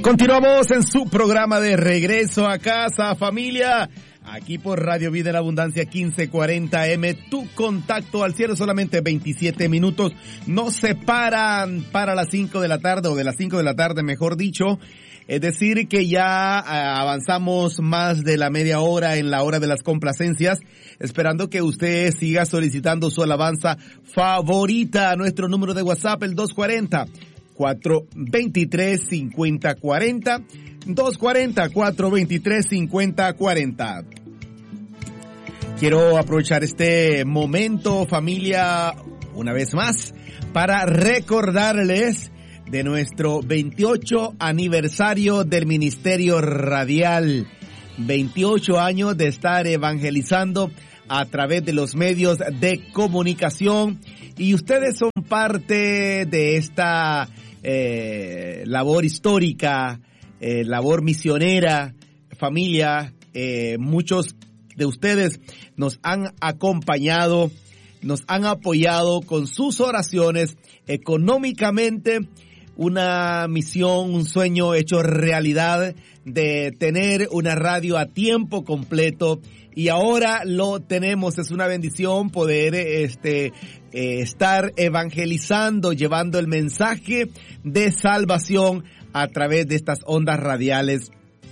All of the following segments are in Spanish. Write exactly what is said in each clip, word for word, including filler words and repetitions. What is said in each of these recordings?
Continuamos en su programa de Regreso a Casa, familia. Aquí por Radio Vida en Abundancia quince cuarenta eme, tu contacto al cielo, solamente veintisiete minutos. Nos separan para las cinco de la tarde, o de las cinco de la tarde, mejor dicho. Es decir, que ya avanzamos más de la media hora en la hora de las complacencias, esperando que usted siga solicitando su alabanza favorita a nuestro número de WhatsApp, el dos cuarenta, cuatro veintitrés, cincuenta cuarenta, dos cuarenta, cuatro veintitrés, cincuenta cuarenta. Quiero aprovechar este momento, familia, una vez más, para recordarles de nuestro veintiocho aniversario del Ministerio Radial. veintiocho años de estar evangelizando a través de los medios de comunicación, y ustedes son parte de esta eh, labor histórica, eh, labor misionera, familia. Eh, muchos de ustedes nos han acompañado, nos han apoyado con sus oraciones económicamente. Una misión, un sueño hecho realidad de tener una radio a tiempo completo, y ahora lo tenemos. Es una bendición poder este eh, estar evangelizando, llevando el mensaje de salvación a través de estas ondas radiales.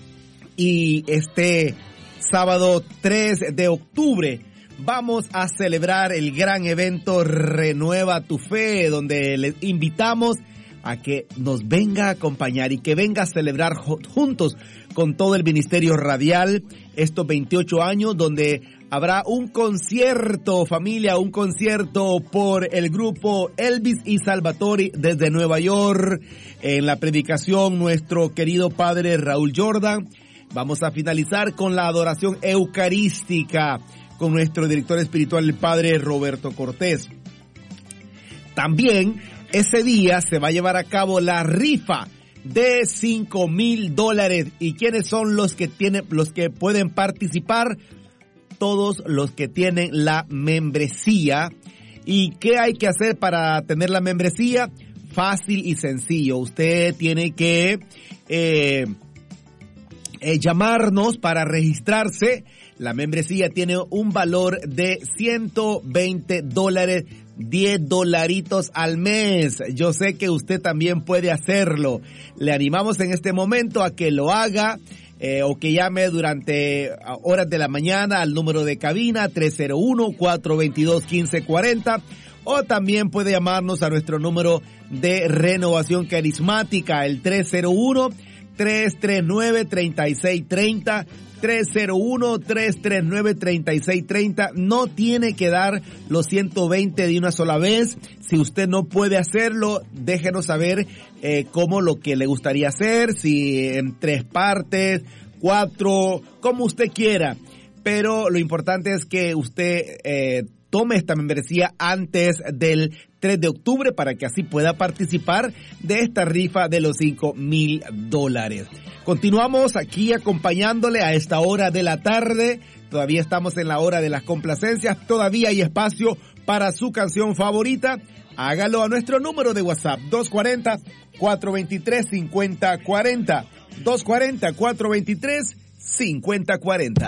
Y este sábado tres de octubre vamos a celebrar el gran evento Renueva tu Fe, donde les invitamos a que nos venga a acompañar y que venga a celebrar juntos con todo el Ministerio Radial estos veintiocho años, donde habrá un concierto, familia, un concierto por el grupo Elvis y Salvatore desde Nueva York. En la predicación, nuestro querido padre Raúl Jordan. Vamos a finalizar con la adoración eucarística con nuestro director espiritual, el padre Roberto Cortés. También ese día se va a llevar a cabo la rifa de cinco mil dólares. ¿Y quiénes son los que tienen, los que pueden participar? Todos los que tienen la membresía. ¿Y qué hay que hacer para tener la membresía? Fácil y sencillo. Usted tiene que eh, eh, llamarnos para registrarse. La membresía tiene un valor de ciento veinte dólares, diez dolaritos al mes. Yo sé que usted también puede hacerlo. Le animamos en este momento a que lo haga eh, o que llame durante horas de la mañana al número de cabina tres cero uno, cuatro veintidós, quince cuarenta, o también puede llamarnos a nuestro número de renovación carismática, el tres cero uno, tres tres nueve, tres seis tres cero. tres cero uno, tres tres nueve, tres seis tres cero. No tiene que dar los ciento veinte de una sola vez. Si usted no puede hacerlo, déjenos saber eh, cómo lo que le gustaría hacer, si en tres partes, cuatro, como usted quiera. Pero lo importante es que usted eh, tome esta membresía antes del tres de octubre para que así pueda participar de esta rifa de los cinco mil dólares. Continuamos aquí acompañándole a esta hora de la tarde. Todavía estamos en la hora de las complacencias. Todavía hay espacio para su canción favorita. Hágalo a nuestro número de WhatsApp, dos cuarenta, cuatro veintitrés, cincuenta cuarenta. dos cuarenta, cuatro veintitrés, cincuenta cuarenta.